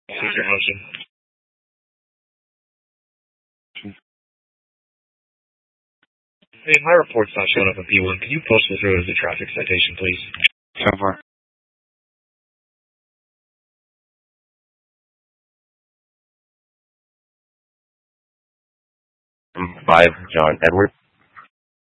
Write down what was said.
Here's your motion. Hey, my report's not showing up in P1. Can you post it through as a traffic citation, please? So far. 5 John Edward.